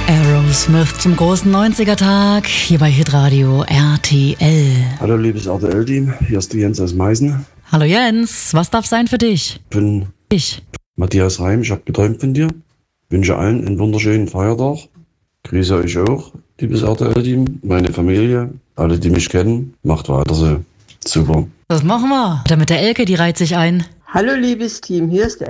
Aerosmith zum großen 90er-Tag, hier bei Hitradio RTL. Hallo liebes RTL-Team, hier ist der Jens aus Meißen. Hallo Jens, was darf sein für dich? Ich bin Matthias Reim, ich habe geträumt von dir. Wünsche allen einen wunderschönen Feiertag. Grüße euch auch, liebes RTL-Team, meine Familie, alle, die mich kennen. Macht weiter so. Super. Das machen wir. Damit der Elke, die reiht sich ein. Hallo liebes Team, hier ist der